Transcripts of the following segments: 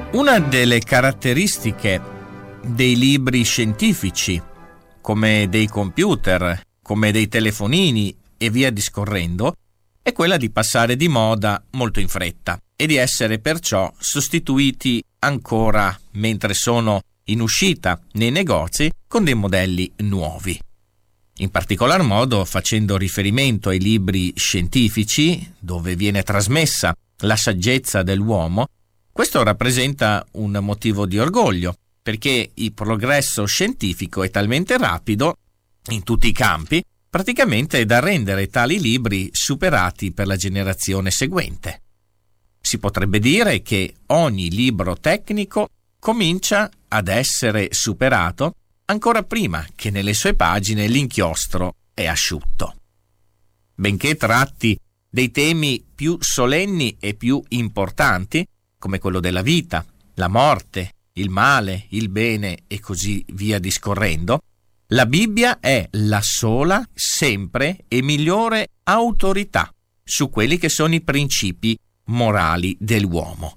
Una delle caratteristiche dei libri scientifici, come dei computer, come dei telefonini e via discorrendo, è quella di passare di moda molto in fretta e di essere perciò sostituiti ancora mentre sono in uscita nei negozi con dei modelli nuovi. In particolar modo facendo riferimento ai libri scientifici, dove viene trasmessa la saggezza dell'uomo, questo rappresenta un motivo di orgoglio, perché il progresso scientifico è talmente rapido in tutti i campi, praticamente da rendere tali libri superati per la generazione seguente. Si potrebbe dire che ogni libro tecnico comincia ad essere superato ancora prima che nelle sue pagine l'inchiostro è asciutto. Benché tratti dei temi più solenni e più importanti, come quello della vita, la morte, il male, il bene e così via discorrendo, la Bibbia è la sola, sempre e migliore autorità su quelli che sono i principi morali dell'uomo.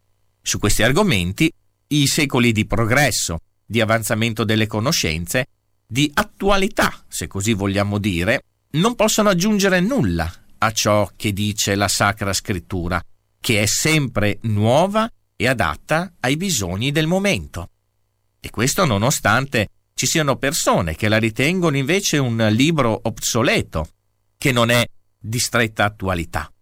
Su questi argomenti, i secoli di progresso, di avanzamento delle conoscenze, di attualità, se così vogliamo dire, non possono aggiungere nulla a ciò che dice la Sacra Scrittura, che è sempre nuova e adatta ai bisogni del momento. E questo nonostante ci siano persone che la ritengono invece un libro obsoleto, che non è di stretta attualità.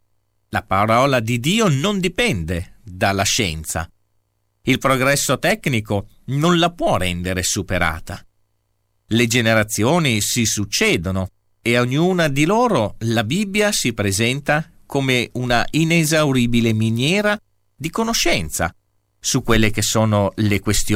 La parola di Dio non dipende dalla scienza. Il progresso tecnico non la può rendere superata. Le generazioni si succedono e a ognuna di loro la Bibbia si presenta come una inesauribile miniera di conoscenza su quelle che sono le questioni